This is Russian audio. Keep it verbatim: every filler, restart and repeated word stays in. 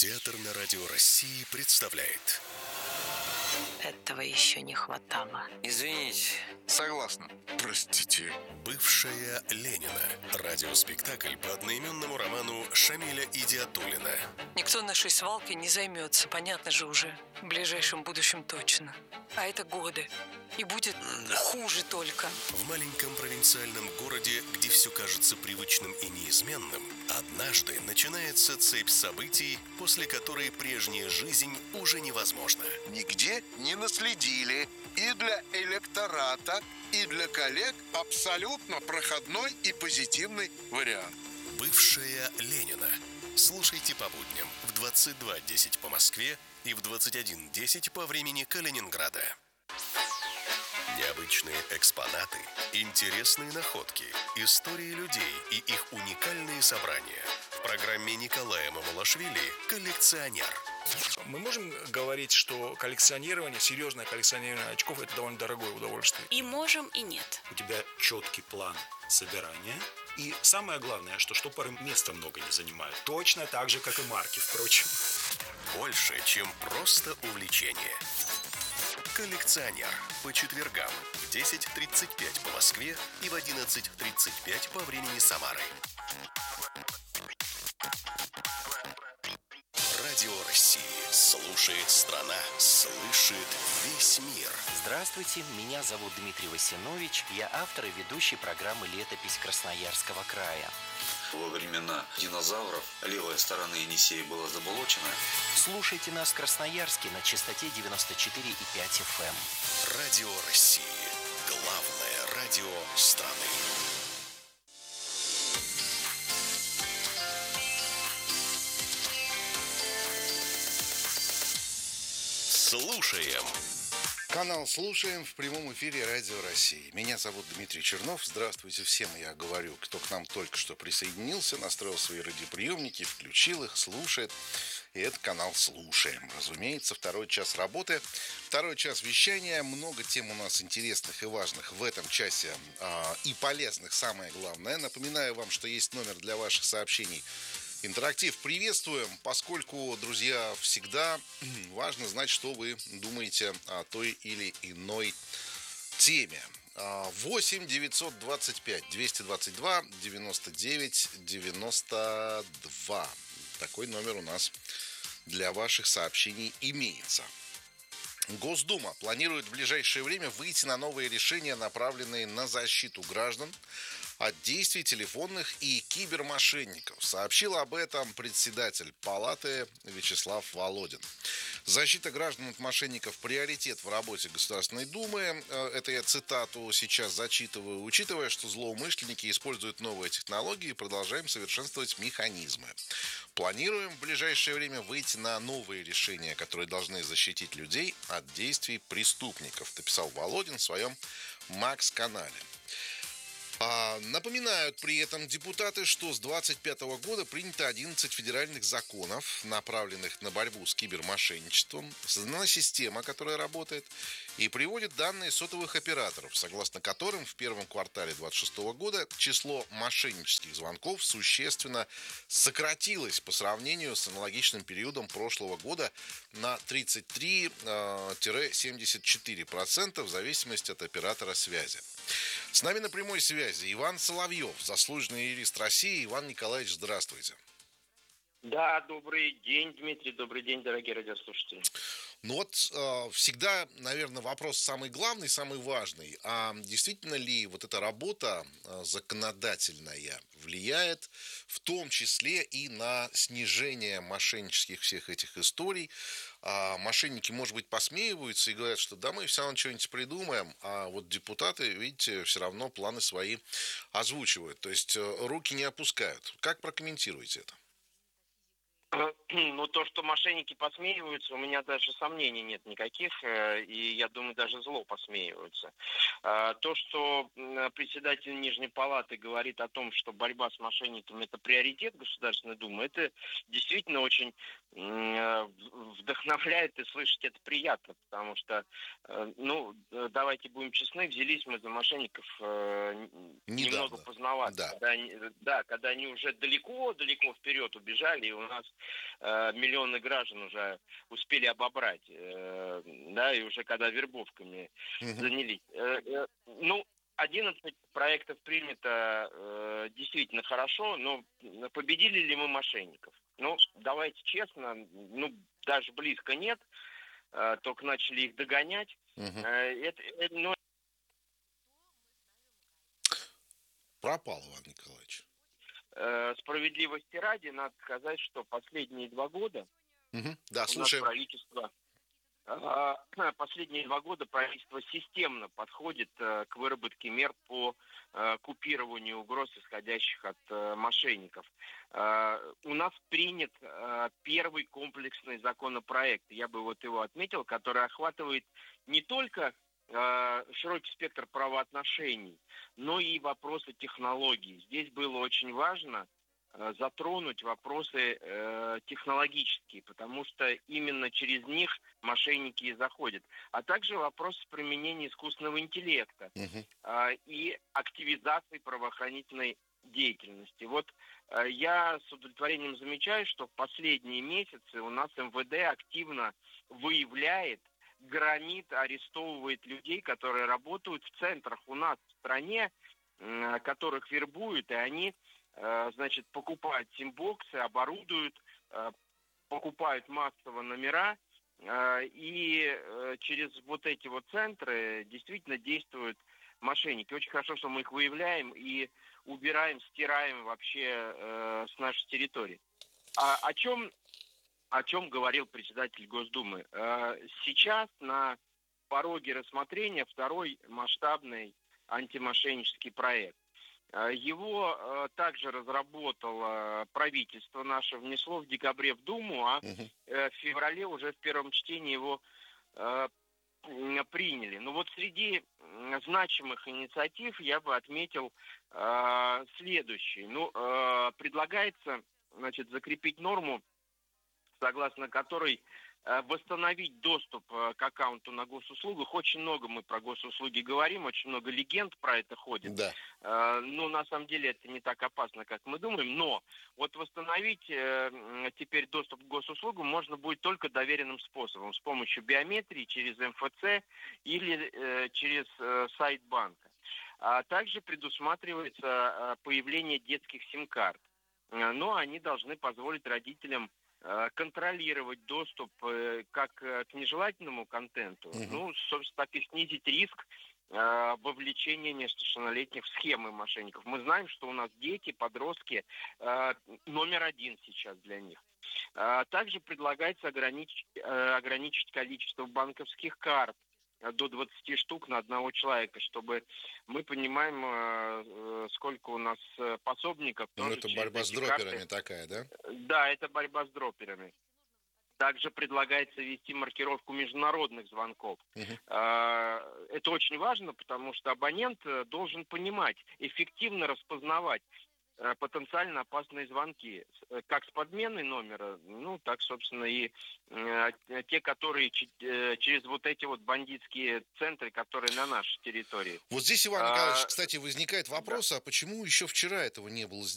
Театр на Радио России представляет. Этого еще не хватало. Извините. Согласна. Простите. Бывшая Ленина. Радиоспектакль по одноименному роману Шамиля Идиатуллина. Никто нашей свалкой не займется, понятно же уже. В ближайшем будущем точно. А это годы. И будет Да. хуже только. В маленьком провинциальном городе, где все кажется привычным и неизменным, однажды начинается цепь событий, после которой прежняя жизнь уже невозможна. Нигде не наследили. И для электората, и для коллег абсолютно проходной и позитивный вариант. Бывшая Ленина. Слушайте по будням в двадцать два десять по Москве и в двадцать один десять по времени Калининграда. Необычные экспонаты, интересные находки, истории людей и их уникальные собрания. В программе Николая Мамулашвили «Коллекционер». Мы можем говорить, что коллекционирование, серьезное коллекционирование очков – это довольно дорогое удовольствие. И можем, и нет. У тебя четкий план собирания. И самое главное, что штопоры места много не занимают. Точно так же, как и марки, впрочем. Больше, чем просто увлечение. «Коллекционер» по четвергам в десять тридцать пять по Москве и в одиннадцать тридцать пять по времени Самары. Радио России. Слушает страна. Слышит весь мир. Здравствуйте, меня зовут Дмитрий Васинович. Я автор и ведущий программы «Летопись Красноярского края». Во времена динозавров левая сторона Енисея была заболочена. Слушайте нас в Красноярске на частоте девяносто четыре и пять эф эм. Радио России. Главное радио страны. Слушаем. Канал «Слушаем» в прямом эфире Радио России. Меня зовут Дмитрий Чернов. Здравствуйте всем, я говорю, кто к нам только что присоединился, настроил свои радиоприемники, включил их, слушает. И это канал «Слушаем». Разумеется, второй час работы, второй час вещания. Много тем у нас интересных и важных в этом часе а, и полезных, самое главное. Напоминаю вам, что есть номер для ваших сообщений. Интерактив приветствуем, поскольку, друзья, всегда важно знать, что вы думаете о той или иной теме. восемь девятьсот двадцать пять двести двадцать два девяносто девять девяносто два. Такой номер у нас для ваших сообщений имеется. Госдума планирует в ближайшее время выйти на новые решения, направленные на защиту граждан от действий телефонных и кибермошенников. Сообщил об этом председатель Палаты Вячеслав Володин. Защита граждан от мошенников – приоритет в работе Государственной Думы. Это я цитату сейчас зачитываю. Учитывая, что злоумышленники используют новые технологии, продолжаем совершенствовать механизмы. Планируем в ближайшее время выйти на новые решения, которые должны защитить людей от действий преступников, написал Володин в своем Макс-канале. А, напоминают при этом депутаты, что с двадцать пятого года принято одиннадцать федеральных законов, направленных на борьбу с кибермошенничеством. Создана система, которая работает и приводит данные сотовых операторов, согласно которым в первом квартале двадцать шестого года число мошеннических звонков существенно сократилось по сравнению с аналогичным периодом прошлого года на тридцать три - семьдесят четыре процента в зависимости от оператора связи. С нами на прямой связи Иван Соловьев, заслуженный юрист России. Иван Николаевич, здравствуйте. Да, добрый день, Дмитрий, добрый день, дорогие радиослушатели. Ну вот э, всегда, наверное, вопрос самый главный, самый важный. А действительно ли вот эта работа э, законодательная влияет в том числе и на снижение мошеннических всех этих историй? А мошенники, может быть, посмеиваются и говорят, что да, мы все равно что-нибудь придумаем, а вот депутаты, видите, все равно планы свои озвучивают. То есть э, руки не опускают. Как прокомментируете это? Ну, то, что мошенники посмеиваются, у меня даже сомнений нет никаких, и я думаю, даже зло посмеиваются. То, что председатель Нижней Палаты говорит о том, что борьба с мошенниками – это приоритет Государственной Думы, это действительно очень вдохновляет, и слышать это приятно, потому что, ну, давайте будем честны, взялись мы за мошенников Недавно. немного поздновато. Да. Когда, да, когда они уже далеко-далеко вперед убежали, и у нас э, миллионы граждан уже успели обобрать, э, да, и уже когда вербовками Мгм. занялись. Э, э, ну, одиннадцать проектов принято э, действительно хорошо, но победили ли мы мошенников? Ну, давайте честно, ну, даже близко нет, э, только начали их догонять. Мгм. Э, это, э, ну, Пропал Иван Николаевич. э, справедливости ради, надо сказать, что последние два года Мгм. Да, у нас слушаем. правительство, а, последние два года правительство системно подходит э, к выработке мер по э, купированию угроз, исходящих от э, мошенников. Э, У нас принят э, первый комплексный законопроект, я бы вот его отметил, который охватывает не только э, широкий спектр правоотношений, но и вопросы технологий. Здесь было очень важно э, затронуть вопросы э, технологические, потому что именно через них мошенники и заходят. А также вопрос применения искусственного интеллекта Мгм. а, и активизации правоохранительной деятельности. Вот э, я с удовлетворением замечаю, что в последние месяцы у нас эм вэ дэ активно выявляет, громит, арестовывает людей, которые работают в центрах у нас в стране, м, которых вербуют, и они, э, значит, покупают симбоксы, оборудуют, э, покупают массово номера, э, и э, через вот эти вот центры действительно действуют мошенники. Очень хорошо, что мы их выявляем и убираем, стираем вообще э, с нашей территории. А о чем, о чем говорил председатель Госдумы? Э, сейчас на пороге рассмотрения второй масштабный антимошеннический проект. Э, Его э, также разработало правительство наше, внесло в декабре в Думу, а Мгм. э, в феврале уже в первом чтении его э, м, приняли. Но вот среди м, значимых инициатив я бы отметил э, следующее. Ну, э, предлагается, значит, закрепить норму, согласно которой э, восстановить доступ э, к аккаунту на госуслугах. Очень много мы про госуслуги говорим, очень много легенд про это ходит. Да. Э, Ну, на самом деле, это не так опасно, как мы думаем. Но вот восстановить э, м, теперь доступ к госуслугам можно будет только доверенным способом. С помощью биометрии, через эм эф це или э, через э, сайт банка. А также предусматривается э, появление детских сим-карт. Э, Но они должны позволить родителям э, контролировать доступ э, как э, к нежелательному контенту, Мгм. ну, собственно, так и снизить риск э, вовлечения несовершеннолетних в схемы мошенников. Мы знаем, что у нас дети, подростки э, номер один сейчас для них. А Также предлагается ограничить, э, ограничить количество банковских карт э, до двадцати штук на одного человека, чтобы мы понимаем, э, э, сколько у нас э, пособников Ну, тоже это через борьба с эти карты. дроперами такая, да? Да, это борьба с дроперами. Также предлагается ввести маркировку международных звонков. Мгм. А, Это очень важно, потому что абонент э, должен понимать, эффективно распознавать э, потенциально опасные звонки, С- э, как с подменой номера, ну, так, собственно, и э, те, которые че- э, через вот эти вот бандитские центры, которые на нашей территории. Вот здесь, Иван А, Николаевич, кстати, возникает да. вопрос, а почему еще вчера этого не было